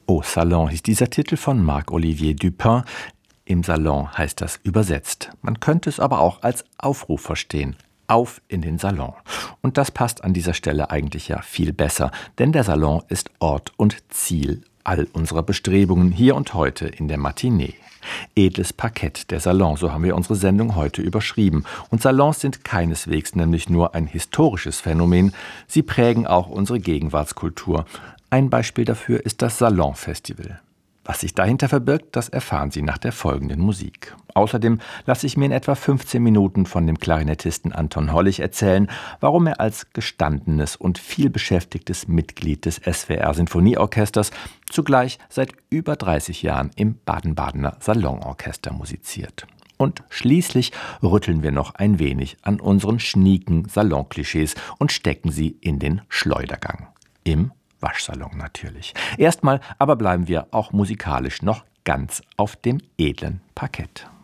Au Salon hieß dieser Titel von Marc-Olivier Dupin. Im Salon heißt das übersetzt. Man könnte es aber auch als Aufruf verstehen. Auf in den Salon. Und das passt an dieser Stelle eigentlich ja viel besser, denn der Salon ist Ort und Ziel all unserer Bestrebungen hier und heute in der Matinee. Edles Parkett, der Salon, so haben wir unsere Sendung heute überschrieben. Und Salons sind keineswegs nämlich nur ein historisches Phänomen, sie prägen auch unsere Gegenwartskultur. Ein Beispiel dafür ist das Salon-Festival. Was sich dahinter verbirgt, das erfahren Sie nach der folgenden Musik. Außerdem lasse ich mir in etwa 15 Minuten von dem Klarinettisten Anton Hollig erzählen, warum er als gestandenes und vielbeschäftigtes Mitglied des SWR-Sinfonieorchesters zugleich seit über 30 Jahren im Baden-Badener Salonorchester musiziert. Und schließlich rütteln wir noch ein wenig an unseren schnieken Salonklischees und stecken sie in den Schleudergang. Im Waschsalon natürlich. Erstmal aber bleiben wir auch musikalisch noch ganz auf dem edlen Parkett.